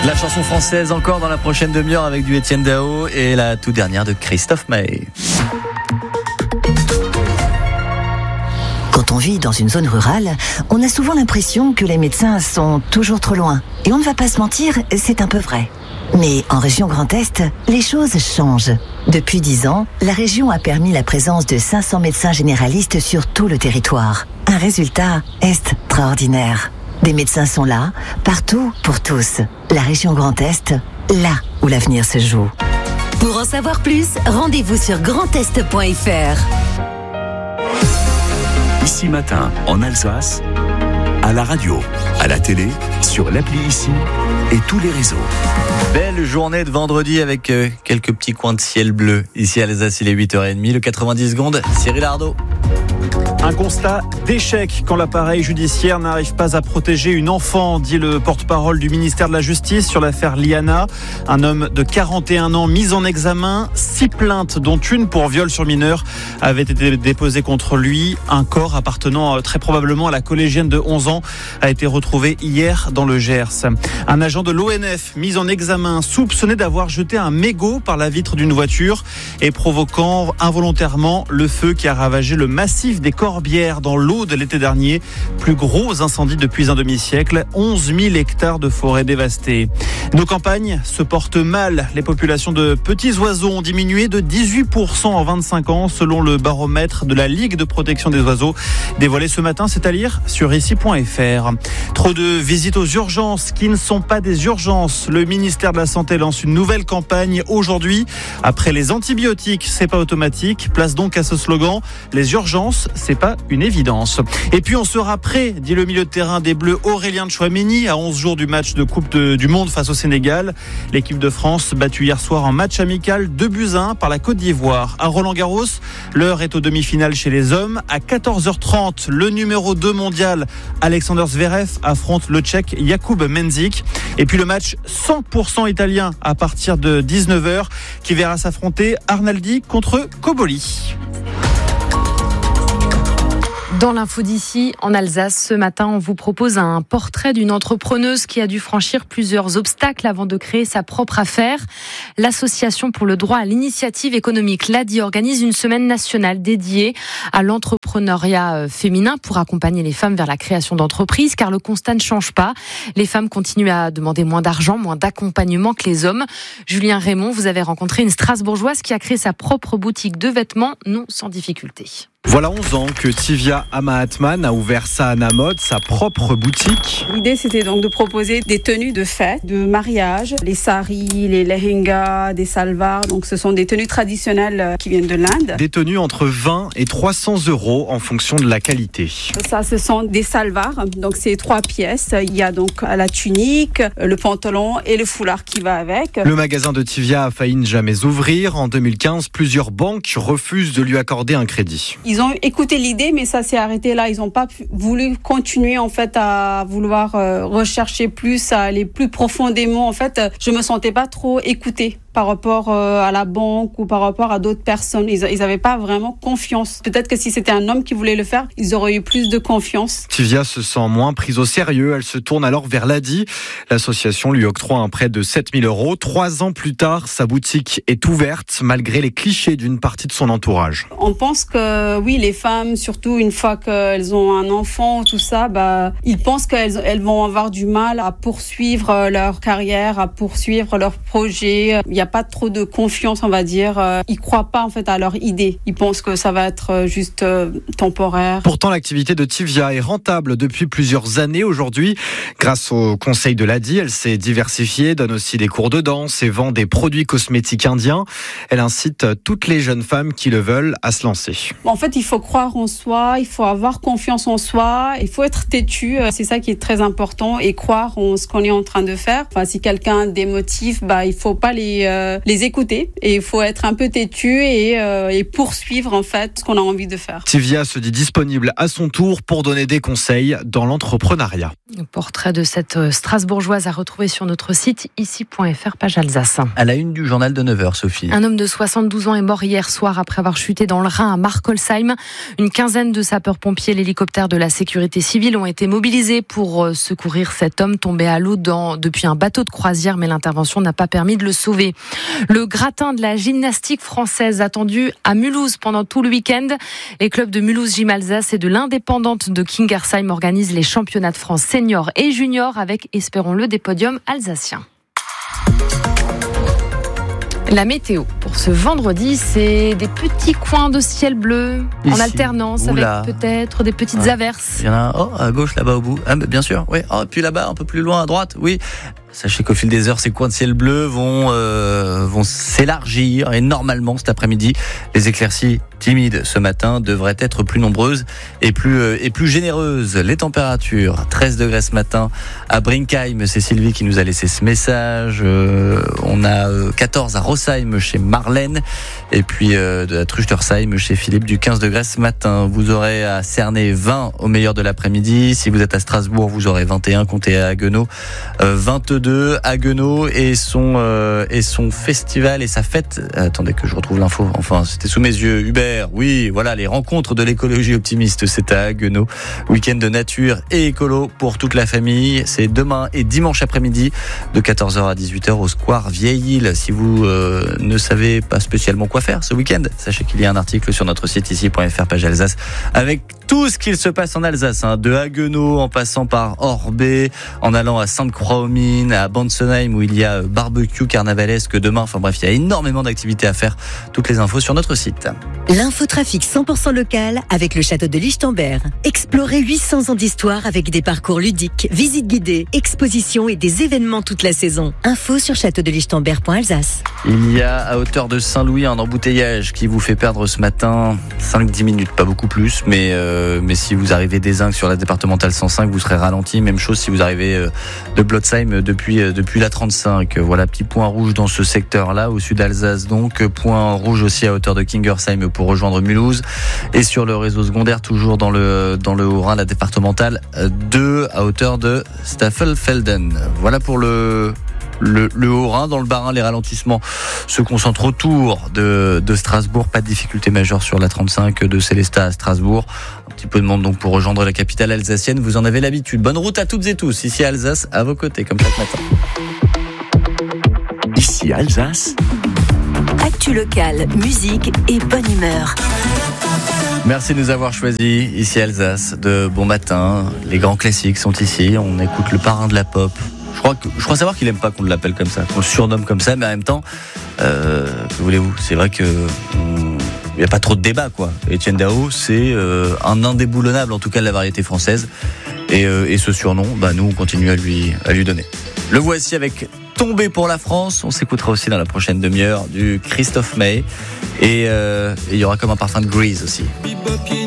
La chanson française encore dans la prochaine demi-heure avec du Étienne Dao et la toute dernière de Christophe Maé. Quand on vit dans une zone rurale, on a souvent l'impression que les médecins sont toujours trop loin. Et on ne va pas se mentir, c'est un peu vrai. Mais en région Grand Est, les choses changent. Depuis 10 ans, la région a permis la présence de 500 médecins généralistes sur tout le territoire. Un résultat extraordinaire. Des médecins sont là, partout, pour tous. La région Grand Est, là où l'avenir se joue. Pour en savoir plus, rendez-vous sur grandest.fr. Ici Matin, en Alsace, à la radio, à la télé, sur l'appli Ici et tous les réseaux. Belle journée de vendredi avec quelques petits coins de ciel bleu. Ici à Alsace, il est 8h30, le 90 secondes, Cyril Ardo. Un constat d'échec quand l'appareil judiciaire n'arrive pas à protéger une enfant, dit le porte-parole du ministère de la Justice sur l'affaire Liana. Un homme de 41 ans mis en examen, 6 plaintes dont une pour viol sur mineur avaient été déposées contre lui. Un corps appartenant très probablement à la collégienne de 11 ans a été retrouvé hier dans le Gers. Un agent de l'ONF mis en examen, soupçonné d'avoir jeté un mégot par la vitre d'une voiture et provoquant involontairement le feu qui a ravagé le massif des Corbières dans l'Aude l'été dernier. Plus gros incendie depuis un demi-siècle, 11 000 hectares de forêt dévastés. Nos campagnes se portent mal. Les populations de petits oiseaux ont diminué de 18% en 25 ans selon le baromètre de la Ligue de protection des oiseaux dévoilé ce matin, c'est à lire sur ici.fr. Trop de visites aux urgences qui ne sont pas des urgences. Le ministère de la Santé lance une nouvelle campagne aujourd'hui. Après les antibiotiques, c'est pas automatique. Place donc à ce slogan, les urgences, c'est pas une évidence. Et puis on sera prêt, dit le milieu de terrain des Bleus Aurélien Tchouaméni, à 11 jours du match de Coupe du Monde face au Sénégal. L'équipe de France battue hier soir en match amical 2-1 par la Côte d'Ivoire. À Roland-Garros, l'heure est aux demi-finales chez les hommes. À 14h30, le numéro 2 mondial Alexander Zverev affronte le Tchèque Jakub Mensik. Et puis le match 100% italien à partir de 19h qui verra s'affronter Arnaldi contre Cobolli. Dans l'info d'ici, en Alsace, ce matin, on vous propose un portrait d'une entrepreneuse qui a dû franchir plusieurs obstacles avant de créer sa propre affaire. L'Association pour le droit à l'initiative économique, l'ADI, organise une semaine nationale dédiée à l'entrepreneuriat féminin pour accompagner les femmes vers la création d'entreprises, car le constat ne change pas. Les femmes continuent à demander moins d'argent, moins d'accompagnement que les hommes. Julien Raymond, vous avez rencontré une Strasbourgeoise qui a créé sa propre boutique de vêtements, non sans difficulté. Voilà 11 ans que Tivia Amahatman a ouvert Sahana Mode, sa propre boutique. L'idée, c'était donc de proposer des tenues de fête, de mariage, les saris, les lehengas, des salwars. Donc, ce sont des tenues traditionnelles qui viennent de l'Inde. Des tenues entre 20 et 300 € en fonction de la qualité. Ça, ce sont des salwars. Donc, c'est 3 pièces. Il y a donc la tunique, le pantalon et le foulard qui va avec. Le magasin de Tivia a failli ne jamais ouvrir. En 2015, plusieurs banques refusent de lui accorder un crédit. Ils ont écouté l'idée, mais ça s'est arrêté là. Ils n'ont pas voulu continuer en fait à vouloir rechercher plus, à aller plus profondément. En fait, je me sentais pas trop écoutée par rapport à la banque ou par rapport à d'autres personnes. Ils n'avaient pas vraiment confiance. Peut-être que si c'était un homme qui voulait le faire, ils auraient eu plus de confiance. Tivia se sent moins prise au sérieux. Elle se tourne alors vers l'ADI. L'association lui octroie un prêt de 7 000 €. 3 ans plus tard, sa boutique est ouverte malgré les clichés d'une partie de son entourage. On pense que oui, les femmes, surtout une fois qu'elles ont un enfant, tout ça, ils pensent qu'elles vont avoir du mal à poursuivre leur carrière, à poursuivre leurs projets. Il n'y a pas trop de confiance, on va dire. Ils croient pas en fait à leur idée. Ils pensent que ça va être juste temporaire. Pourtant, l'activité de Tivia est rentable depuis plusieurs années aujourd'hui. Grâce au conseil de l'ADI, elle s'est diversifiée, donne aussi des cours de danse et vend des produits cosmétiques indiens. Elle incite toutes les jeunes femmes qui le veulent à se lancer. En fait, il faut croire en soi, il faut avoir confiance en soi, il faut être têtu. C'est ça qui est très important et croire en ce qu'on est en train de faire. Enfin, si quelqu'un démotive, il faut pas les les écouter. Et il faut être un peu têtu et poursuivre en fait ce qu'on a envie de faire. Tivia se dit disponible à son tour pour donner des conseils dans l'entrepreneuriat. Le portrait de cette Strasbourgeoise à retrouver sur notre site ici.fr, page Alsace. À la une du journal de 9h, Sophie. Un homme de 72 ans est mort hier soir après avoir chuté dans le Rhin à Markolsheim. Une quinzaine de sapeurs-pompiers et l'hélicoptère de la sécurité civile ont été mobilisés pour secourir cet homme tombé à l'eau depuis un bateau de croisière, mais l'intervention n'a pas permis de le sauver. Le gratin de la gymnastique française attendu à Mulhouse pendant tout le week-end. Les clubs de Mulhouse Gym Alsace et de l'Indépendante de Kingersheim organisent les championnats de France seniors et juniors avec, espérons-le, des podiums alsaciens. La météo pour ce vendredi, c'est des petits coins de ciel bleu ici, en alternance avec peut-être des petites averses. Il y en a à gauche là-bas au bout. Ah, mais bien sûr, oui. Et puis là-bas, un peu plus loin à droite, oui. Sachez qu'au fil des heures, ces coins de ciel bleu vont s'élargir et normalement cet après-midi, les éclaircies timides ce matin devraient être plus nombreuses et plus généreuses. Les températures, 13 degrés ce matin à Brinkheim, c'est Sylvie qui nous a laissé ce message. On a 14 à Rosheim chez Marlène et puis de la Truchtersheim chez Philippe du 15 degrés ce matin. Vous aurez à Cernay 20 au meilleur de l'après-midi. Si vous êtes à Strasbourg, vous aurez 21, comptez à Haguenau 22. Haguenau et son festival et sa fête. Attendez que je retrouve l'info. Enfin, c'était sous mes yeux. Hubert, oui, voilà, les rencontres de l'écologie optimiste, c'est à Haguenau. Week-end de nature et écolo pour toute la famille. C'est demain et dimanche après-midi de 14h à 18h au Square Vieille-Île. Si vous ne savez pas spécialement quoi faire ce week-end, sachez qu'il y a un article sur notre site ici.fr, page Alsace, avec tout ce qu'il se passe en Alsace, de Haguenau en passant par Orbey, en allant à Sainte-Croix-aux-Mines, à Bansenheim où il y a barbecue carnavalesque demain. Enfin bref, il y a énormément d'activités à faire. Toutes les infos sur notre site. L'infotrafic 100% local avec le château de Lichtenberg. Explorez 800 ans d'histoire avec des parcours ludiques, visites guidées, expositions et des événements toute la saison. Info sur châteaudelichtenberg.alsace. Il y a à hauteur de Saint-Louis un embouteillage qui vous fait perdre ce matin 5-10 minutes, pas beaucoup plus, mais si vous arrivez des Zincs sur la départementale 105, vous serez ralenti. Même chose si vous arrivez de Blotzheim depuis la 35. Voilà, petit point rouge dans ce secteur-là, au sud d'Alsace donc. Point rouge aussi à hauteur de Kingersheim pour rejoindre Mulhouse. Et sur le réseau secondaire, toujours dans le Haut-Rhin, la départementale 2 à hauteur de Staffelfelden. Voilà pour le Haut-Rhin. Dans le Bas-Rhin, les ralentissements se concentrent autour de Strasbourg. Pas de difficulté majeure sur la 35 de Célestat à Strasbourg. Un petit peu de monde donc pour rejoindre la capitale alsacienne. Vous en avez l'habitude. Bonne route à toutes et tous. Ici à Alsace, à vos côtés, comme chaque matin. Ici Alsace. Actu locale, musique et bonne humeur. Merci de nous avoir choisis ici à Alsace. De bon matin. Les grands classiques sont ici. On écoute le parrain de la pop. Je crois savoir qu'il aime pas qu'on l'appelle comme ça, qu'on le surnomme comme ça, mais en même temps, que voulez-vous, c'est vrai que il n'y a pas trop de débat, quoi. Etienne Dao, c'est un indéboulonnable, en tout cas de la variété française, et ce surnom, nous on continue à lui donner. Le voici avec Tombé pour la France. On s'écoutera aussi dans la prochaine demi-heure du Christophe May, et il y aura comme un parfum de Grease aussi.